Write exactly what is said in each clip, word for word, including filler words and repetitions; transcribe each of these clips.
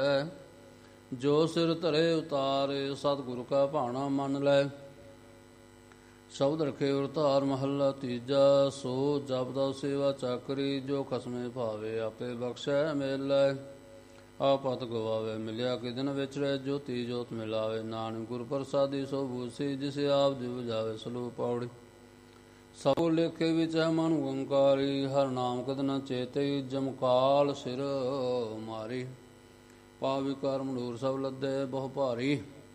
ਜੋ ਸਿਰ ਧਰੇ ਉਤਾਰੇ, ਸਤਿਗੁਰੂ ਕਾ ਭਾਣਾ ਮੰਨ ਲੈ। ਸ਼ਬਦ ਰਖੇ ਉਰ ਧਾਰ ਮਹੱਲਾ ਤੀਜਾ। ਸੋ ਜਪਦਾ ਸੇਵਾ ਚਾਕਰੀ, ਜੋ ਖਸਮੇ ਭਾਵੇ ਆਪੇ ਬਖਸ਼ੈ ਮੇਲੈ। ਆਪਤ ਗਵਾਵੇ ਮਿਲਿਆ ਕਿ ਦਿਨ ਵਿਚਰੈ, ਜੋਤੀ ਜੋਤ ਮਿਲਾਵੇ। ਨਾਨਕ ਗੁਰ ਪ੍ਰਸਾਦੀ ਸੋ ਬੂਸੀ, ਜਿਸ ਆਪ ਜੀ ਬੁਝਾਵੇ ਸਲੋ ਪੌੜੀ। ਸਭੋ ਲੇਖੇ ਵਿੱਚ ਹੈ ਮਨ ਓੰਕਾਰੀ, ਹਰ ਨਾਮ ਕਦ ਨ ਚੇਤੇ, ਜਮਕਾਲ ਸਿਰ ਮਾਰੀ। ਪਾਵੀ ਕਰ ਮਡੂਰ ਸਭ ਲੱਦੇ ਬਹੁ ਭਾਰੀ,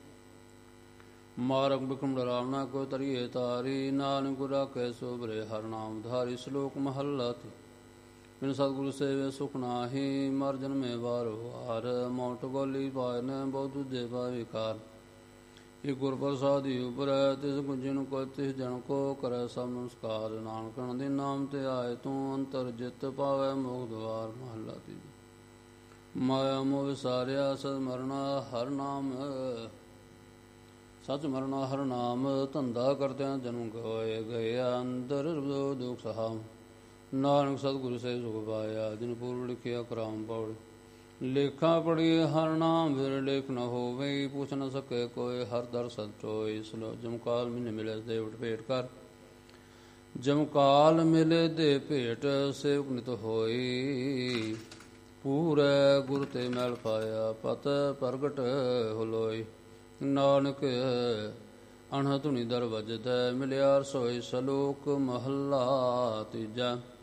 ਮਾਰਗ ਬਿਕਮ ਡਰਾਵਨਾ ਕੋਈ ਤਰੀਏ ਤਾਰੀ। ਨਾਨਕ ਗੁਰ ਰਾਖੈ ਸੋ ਬਰੇ, ਹਰ ਨਾਮ ਧਾਰੀ। ਸ਼ਲੋਕ ਮਹੱਲਾ ਤੀ। ਬਿਨ ਸਤਿਗੁਰੂ ਸੇਵੇ ਸੁਖ ਨਾਹੀ, ਮਰ ਜਨਮੇ ਵਾਰ ਵਾਰ। ਮੌਟ ਗੋਲੀ ਪਾਇ ਨ ਬਹੁ ਦੂਜੇ ਪਾਵੀ ਕਾਰ। ਇਹ ਗੁਰ ਪ੍ਰਸਾਦੀ ਉਪਰੈ, ਤਿਸ ਗੁੰਜਨ ਕੋ ਤਿਸ ਜਨ ਕੋ ਕਰੈ ਸਭ ਨਮਸਕਾਰ। ਨਾਨਕ ਦੇ ਨਾਮ ਤੇ ਆਏ ਤੂੰ, ਅੰਤਰ ਜਿਤ ਪਾਵੈ ਮੋਖ ਦੁਆਰ। ਮਹੱਲਾ ਤੀਜਾ। ਮਾਇਆ ਮੋਹ ਵਿਸਾਰਿਆ, ਸਚ ਮਰਨਾ ਹਰ ਨਾਮ। ਸਚ ਮਰਨਾ ਹਰ ਨਾਮ, ਧੰਦਾ ਕਰਦਿਆਂ ਜਨਮ ਗਵਾਏ। ਗਏ ਅੰਦਰ ਦੁਖ ਸਹਾਮ, ਨਾਨਕ ਸਤਿਗੁਰੂ ਸੇ ਸੁਖ ਪਾਇਆ। ਜਿਨ ਪੂਰਬ ਲਿਖਿਆ ਕਰਾਮ ਪੌੜ। ਲੇਖਾਂ ਪੜ੍ਹੀਏ ਹਰ ਨਾਮ, ਫਿਰ ਲੇਖ ਨ ਹੋਵੇ। ਪੁੱਛ ਨ ਸਕੇ ਕੋਈ, ਹਰ ਦਰ ਸਦ ਚੋਏ। ਸਲੋ ਜਮਕਾਲ ਮਿਲ ਮਿਲੇ ਦੇਵਟ ਭੇਟ ਕਰ, ਜਮਕਾਲ ਮਿਲੇ ਦੇ ਭੇਟ। ਸੇਵਕ ਨਿਤ ਹੋਈ, ਪੂਰੈ ਗੁਰ ਤੇ ਮੈਲ ਪਾਇਆ। ਪਤ ਪ੍ਰਗਟ ਹੁਲੋਈ, ਨਾਨਕ ਅਣਹ ਧੁਨੀ ਦਰ ਵਜਦੈ। ਮਿਲਿਆ ਰਸੋਈ। ਸਲੋਕ ਮਹੱਲਾ ਤੀਜਾ।